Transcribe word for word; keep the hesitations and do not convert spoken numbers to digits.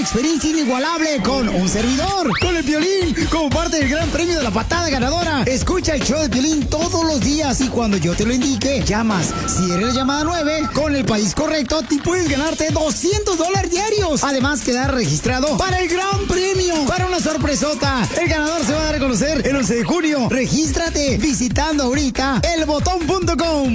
experiencia inigualable con un servidor, con el Piolín, como parte del gran premio de la patada ganadora. Escucha el show de Piolín todos los días y cuando yo te lo indique, llamas. Si eres la llamada nueve, con el país correcto, te puedes ganarte doscientos dólares diarios. Además, quedar registrado para el gran premio, para una sorpresota. El ganador se va a dar a conocer el once de junio. Regístrate visitando ahorita el botón punto com.